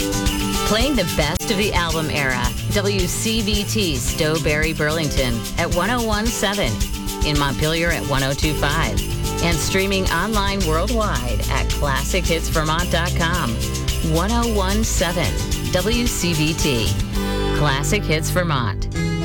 Playing the best of the album era, WCBT Stowberry Burlington at 101.7, in Montpelier at 102.5, and streaming online worldwide at ClassicHitsVermont.com. 101.7 WCBT. Classic Hits Vermont.